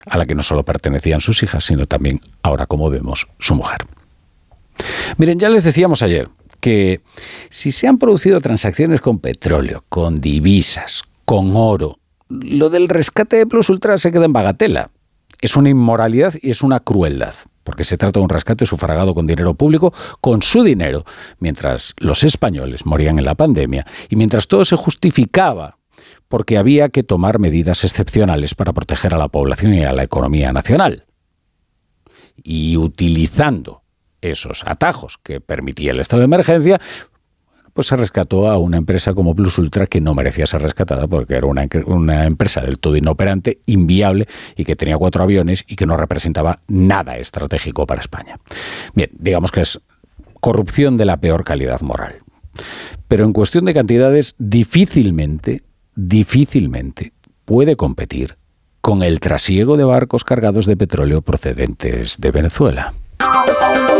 a la que no solo pertenecían sus hijas, sino también, ahora como vemos, su mujer. Miren, ya les decíamos ayer que si se han producido transacciones con petróleo, con divisas, con oro, lo del rescate de Plus Ultra se queda en bagatela. Es una inmoralidad y es una crueldad, porque se trata de un rescate sufragado con dinero público, con su dinero, mientras los españoles morían en la pandemia y mientras todo se justificaba porque había que tomar medidas excepcionales para proteger a la población y a la economía nacional. Y utilizando esos atajos que permitía el estado de emergencia, pues se rescató a una empresa como Plus Ultra que no merecía ser rescatada porque era una empresa del todo inoperante, inviable y que tenía 4 aviones y que no representaba nada estratégico para España. Bien, digamos que es corrupción de la peor calidad moral. Pero en cuestión de cantidades, difícilmente puede competir con el trasiego de barcos cargados de petróleo procedentes de Venezuela.